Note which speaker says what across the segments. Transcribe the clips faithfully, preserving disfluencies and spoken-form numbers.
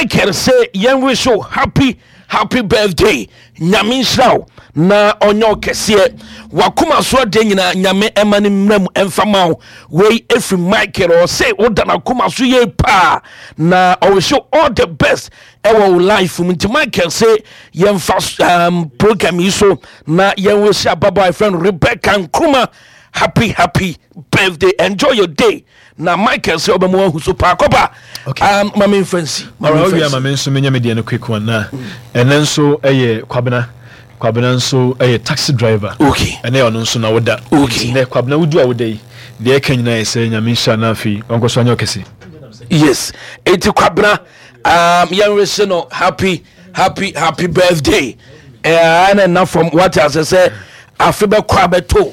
Speaker 1: Michael say yen wish you happy happy birthday nyame nhyiraw na onyo kese wakoma so de nyina nyame emane mram emfama we every Michael or say odana koma so ye pa na I wish you all the best our life mti Michael say yen fast um program yi so na yen wish ababa friend Rebecca Nkrumah happy happy birthday, enjoy your day. Now Michael say obamu hu so pa koba um mama friends
Speaker 2: alright we am men so menya me dey no quick one na and then so eye kwabena kwabena so eye taxi driver
Speaker 1: okay
Speaker 2: and then ono so na woda
Speaker 1: okay
Speaker 2: na kwabena wudu a woda yi dey kan nyina ese nyame nsha na afi onko so anyo kese
Speaker 1: yes eti kwabena um yan we say no happy happy happy birthday eh and now from what as I say afi be kwabeto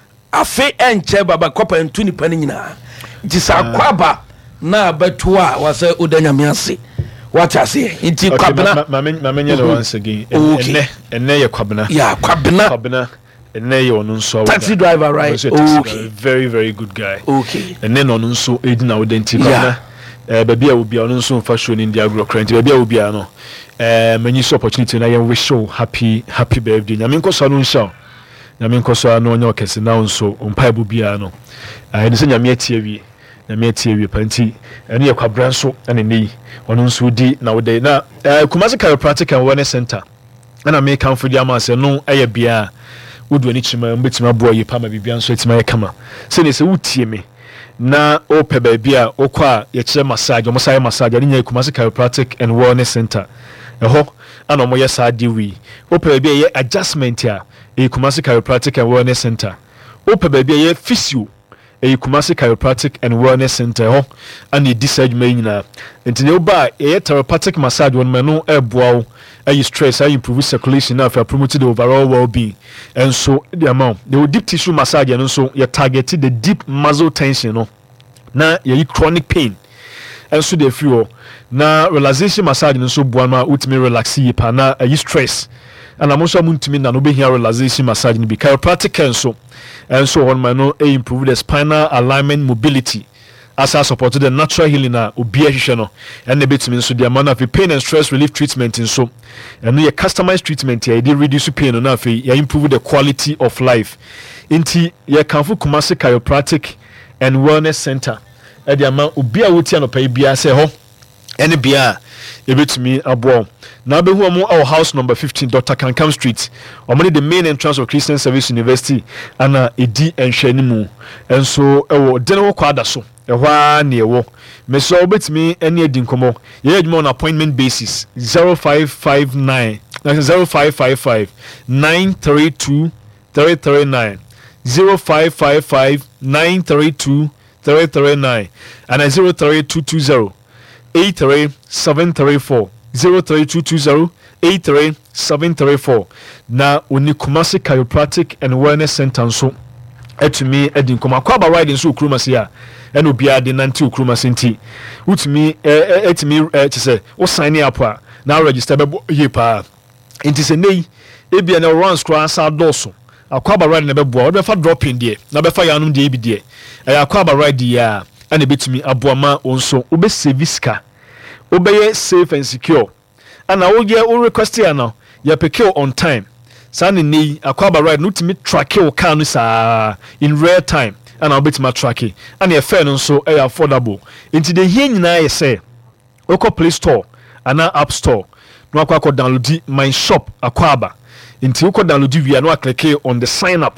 Speaker 1: afi enche baba kopa ntu nipa ni nyina jisa kwaba na beto a wase odanyame ase what I say nti kwabena
Speaker 2: mama mama nyelo once again enne enne ye kwabena
Speaker 1: yeah kwabena
Speaker 2: kwabena enne ye onu nso
Speaker 1: taxi driver right
Speaker 2: okay very very good guy
Speaker 1: okay
Speaker 2: enne no nso edina odenti kwabena eh baby a obi onu nso fa show ni India agro current baby a obi a no eh manyi so opportunity na ye wish you happy happy birthday nyame nkoso no nsha nyame nkoso no onye okese na nso ompa ebu bia no eh ni se nyame atie wie nyame atie wie panti ene ye kwabran so ene nei ono nso di na wode na eh Kumasi Chiropractic and Wellness Center na me kan fodi ama se no eye bia wodu ani chima mbetima boa yi pa ma bibia nso etima ye kama se ne se wutie me na o pe ba bia o kwa ye kire massage o massage massage ani nya Kumasi Chiropractic and Wellness Center eho ana mo ye sa di wi o pe ba bia ye adjustment ya e Kumasi Chiropractic and Wellness Center o pe ba bia ye physio e Kumasi Chiropractic and Wellness Center ho ani di surgery nyina ntine oba e therapeutic massage won mano e boawo e stress e improve circulation na for promote the overall well-being and so the amount the deep tissue massage and so you target the deep muscle tension no na you chronic pain and so the feel na relaxation massage and so boama ultimate relax yi pa na e stress and I'm also muntimi na no be here relaxation massage ni be chiropractic and so and so on my no improve the spinal alignment mobility as I support the natural healing na obi ahwehwe no and the betimi so the amount of pain and stress relief treatment in so and your customized treatment here dey reduce pain na afi ya improve the quality of life inti ya kanfu Kumasi Chiropractic and Wellness Center e the amount obi a wotia no pay bia say ho ene bia e betimi abo na be hu mo our house number fifteen Doctor Kankam Street omoni the main entrance of Christian Service University ana edi enhwani mu enso ewo dene kwa da so ehwa na ewo meso obetimi ene edi nkomo ye adwuma on appointment basis zero five five nine zero five five five nine three two three three nine zero five five five nine three two three three nine and zero three two two zero eight three seven three four zero three two two zero eight three seven three four na oni Kumasi Chiropractic and Wellness Center so etumi edin koma kwaba riding so Kumasi a eno bia de nanti Kumasi nti utumi etumi tse o sign up a na register be ye pa nti se nei e bia na runs cross adoso akwaba riding na be boa o be fa dropping there na be fa yanum de e bi there e akwaba riding ya ana betumi aboama onso obe serviska obeye safe and secure ana oye o request ya now ya pick on time sani ni akwaba ride no timi track your car no sa in real time ana obetuma track ana e fair no so e affordable into the here nyina ye say oko Play Store ana App Store no akwa ko download my shop akwaba into oko download via no click on the sign up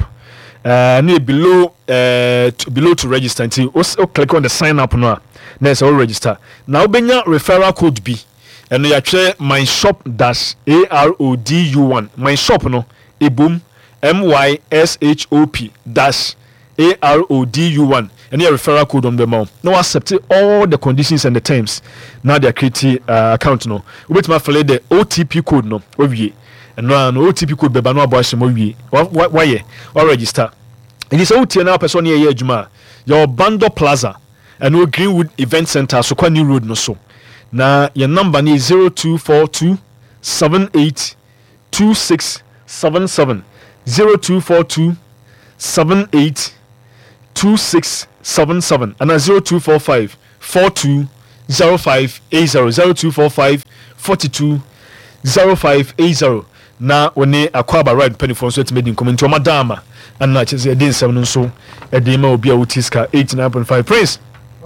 Speaker 2: uh near below uh to, below to register until o click on the sign up no na so register now benya referral code B and you share my shop dash A R O D U one my shop no ebum M Y S H O P dash A R O D U one and your referral code on the mount no accept all the conditions and the terms now they are creating uh, account no wait my follow the O T P code no owie and no no O T P code be ba no aboa mo wie why or register and this O T now person here adwuma your Bando Plaza and no Greenwood Event Center so kwa New Road no so na your number ni zero two four two seven eight two six seven seven zero two four two seven eight two six seven seven and zero two four five four two zero five eight zero zero two four five four two zero five eight zero na one akwaba right penny for so to make comment to madama and na che say dey seven so e dey ma obi a utiska eighty-nine point five Prince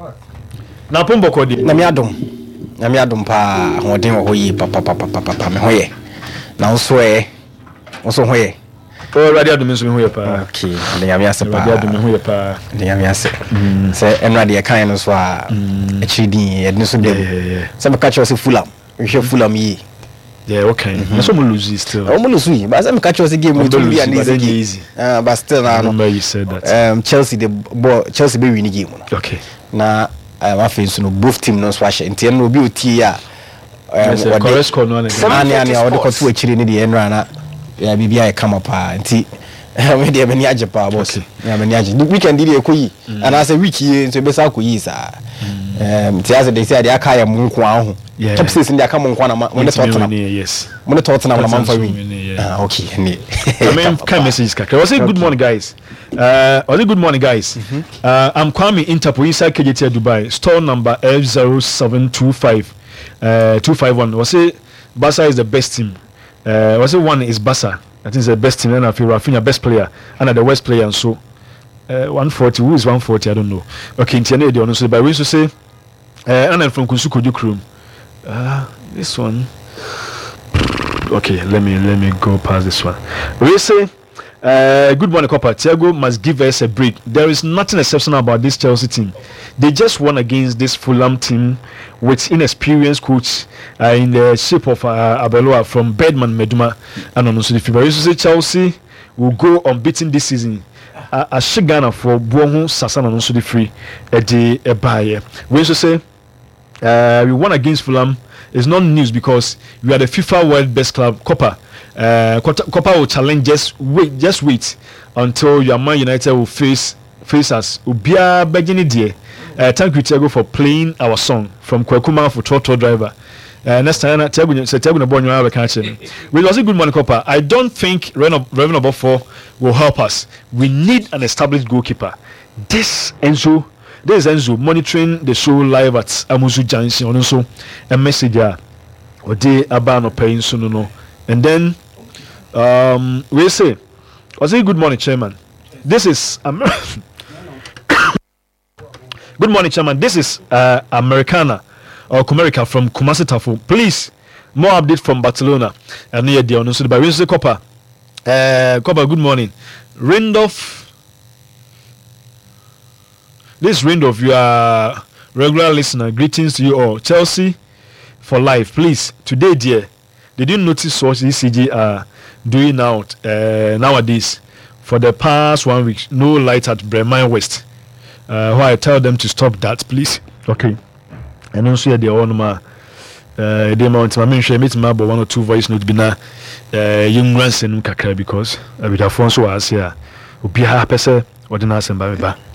Speaker 2: na pombo ko dey
Speaker 3: na mi adom na mi adom pa hoden wo yi papa papa papa me hoye na so e wo so hoye
Speaker 2: o radio adom so me hoye pa
Speaker 3: okay le ya mi ase pa
Speaker 2: radio adom me hoye pa
Speaker 3: le ya mi ase se enra de kan no so a e chidi e so dey se me catch us fulam we show fulam yi.
Speaker 2: Yeah, okay. Mm-hmm. That's what lose still.
Speaker 3: I'm losing, but I'm catch us a game with be an easy. Uh, but still, I
Speaker 2: remember you said that.
Speaker 3: Um, Chelsea the ball, Chelsea be winning game.
Speaker 2: Okay.
Speaker 3: Now, I'm afraid so both team no swash. In the end, no be oti ya.
Speaker 2: Um, correct score no.
Speaker 3: Ani ani, I want to go to a chili in the end runner. Yeah, maybe I come up and see. We dey many aje pa boss. Yeah, many aje. The weekend dey koyi. And as a week here, so be sa koyi sa. Um, ti as they say they akaya mu nko aho.
Speaker 2: Yeah.
Speaker 3: Top six in the come on kwana mo ne Tottenham.
Speaker 2: Yes.
Speaker 3: Mo ne Tottenham na man for win. Ah, okay.
Speaker 2: I mean, kind message kaka. Was it good morning guys? Uh, was it good morning guys? Mm-hmm. Uh, I'm Kwame Interpol inside K J T Dubai. Store number F zero seven two five uh two five one. Was it Barca is the best team? Uh, was it one is Barca? I think it's the best team and I feel Rafinha best player and the worst player and so uh, one forty. Who is one forty? I don't know. Okay, in Tiene de honestly, but we used to say uh, and then from Kunsuko Dukrum. Uh, this one. Okay, let me let me go past this one. We say, uh, good morning, Copper. Thiago must give us a break. There is nothing exceptional about this Chelsea team. They just won against this Fulham team with inexperienced coach uh, in the shape of uh, Abeloa from Bedman Meduma and on the field. We used to say Chelsea will go unbeaten this season. A uh, Shigana for Buongu Sasana and also the free a day a buyer. We used to say. Uh, we won against Fulham. It's not news because we are the FIFA World Best Club. Copa, uh, Copa will challenge. Just wait, just wait until your Man United will face face us. Ubia Begini dear. Uh, thank you, Thiago, for playing our song from Kwekuma for Toto Driver. Uh, next time, Thiago, say Thiago, no born you have a catch. We was a good morning, Copa. I don't think Revenue Above Four will help us. We need an established goalkeeper. This Enzo. This is Enzo monitoring the show live at Amuzu Junction. Also, a message there. Or they about no paying soon, no. And then, um, we say, was it good morning, Chairman? This is Amer- good morning, Chairman. This is uh, Americana or Comerica from Kumasi Tafu. Please, more update from Barcelona. And near the honor. So by Wednesday, Copper. Uh, Copper. Good morning, Randolph. This Randolph, you are regular listener. Greetings to you all. Chelsea for life, please. Today, dear, did you notice what E C G are doing now uh, nowadays? For the past one week, no light at Bremen West. Uh, why I tell them to stop that, please. Okay. And also, the one ma, uh, the amount I mean, meet my one or two voice note be na young grandson kakra because I would have also as here. Ubi ha pese ordinary and ba.